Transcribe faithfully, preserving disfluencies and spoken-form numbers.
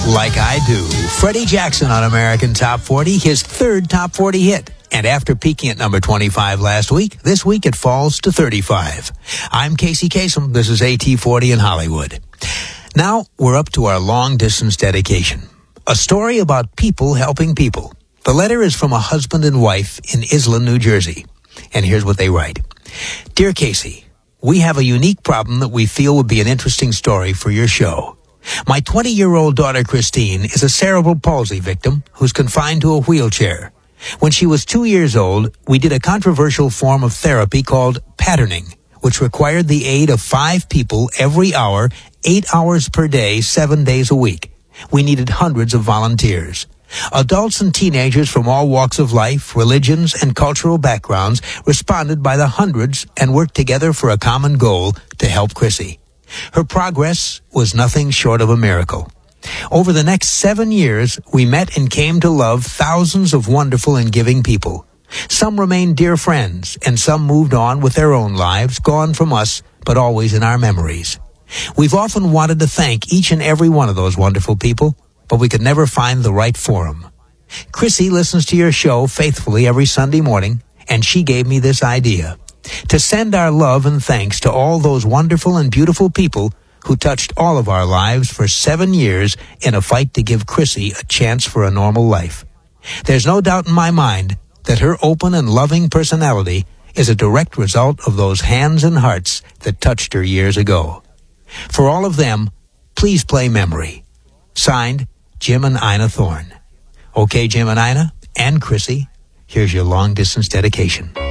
Like I Do. Freddie Jackson on American Top forty, his third Top forty hit. And after peaking at number twenty-five last week, this week it falls to thirty-five. I'm Casey Kasem. This is A T forty in Hollywood. Now we're up to our long-distance dedication. A story about people helping people. The letter is from a husband and wife in Island, New Jersey. And here's what they write. Dear Casey, we have a unique problem that we feel would be an interesting story for your show. My twenty-year-old daughter, Christine, is a cerebral palsy victim who's confined to a wheelchair. When she was two years old, we did a controversial form of therapy called patterning, which required the aid of five people every hour, eight hours per day, seven days a week. We needed hundreds of volunteers. Adults and teenagers from all walks of life, religions, and cultural backgrounds responded by the hundreds and worked together for a common goal to help Chrissy. Her progress was nothing short of a miracle. Over the next seven years, we met and came to love thousands of wonderful and giving people. Some remained dear friends, and some moved on with their own lives, gone from us, but always in our memories. We've often wanted to thank each and every one of those wonderful people, but we could never find the right forum. Chrissy listens to your show faithfully every Sunday morning, and she gave me this idea. To send our love and thanks to all those wonderful and beautiful people who touched all of our lives for seven years in a fight to give Chrissy a chance for a normal life. There's no doubt in my mind that her open and loving personality is a direct result of those hands and hearts that touched her years ago. For all of them, please play Memory. Signed, Jim and Ina Thorne. Okay, Jim and Ina, and Chrissy, here's your long-distance dedication.